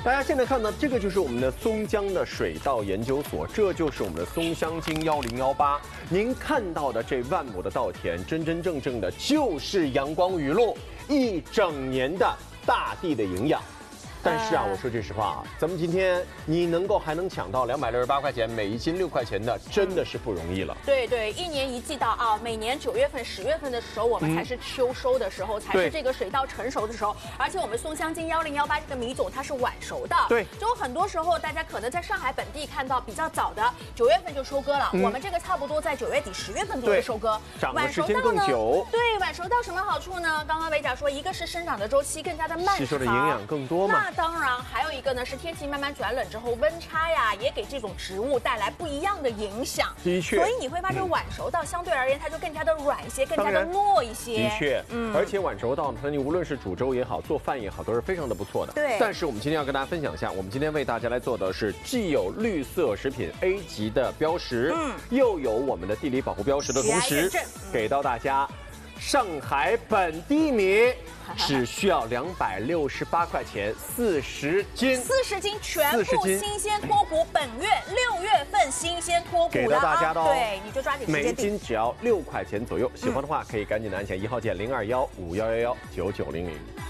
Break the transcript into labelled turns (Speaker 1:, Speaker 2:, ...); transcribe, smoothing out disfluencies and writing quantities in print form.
Speaker 1: 大家现在看到这个就是我们的松江的水稻研究所，这就是我们的松香精1018。您看到的这万亩的稻田，真真正正的就是阳光雨露一整年的大地的营养。但是啊，我说句实话啊，咱们今天你还能抢到268块钱，每一斤6块钱的，真的是不容易了。
Speaker 2: 对对，一年一季到啊，每年9月份、10月份的时候，我们才是秋收的时候，才是这个水稻成熟的时候。而且我们松香精1018这个米种它是晚熟的，
Speaker 1: 对，
Speaker 2: 就很多时候大家可能在上海本地看到比较早的9月份就收割了，我们这个差不多在9月底、10月份左右收割，
Speaker 1: 长的时间更久。
Speaker 2: 对，晚熟稻什么好处呢？刚刚维甲说，一个是生长的周期更加的漫长，
Speaker 1: 吸收的营养更多嘛。
Speaker 2: 那当然，还有一个呢是天气慢慢转冷之后，温差呀也给这种植物带来不一样的影响。
Speaker 1: 的确，
Speaker 2: 所以你会发现晚熟稻相对而言它就更加的软一些，更加的糯一些。
Speaker 1: 的确，而且晚熟稻呢，你无论是煮粥也好，做饭也好，都是非常的不错的。
Speaker 2: 对。
Speaker 1: 但是我们今天要跟大家分享一下，我们今天为大家来做的是既有绿色食品 A 级的标识，又有我们的地理保护标识的同时，给到大家上海本地米。只需要268块钱，40斤
Speaker 2: ，40斤全部新鲜脱骨，本月6月份新鲜脱骨
Speaker 1: 给到大家的哦。
Speaker 2: 对，你就抓紧时间
Speaker 1: 每斤只要6块钱左右。喜欢的话可以赶紧的按下1号键0215119990。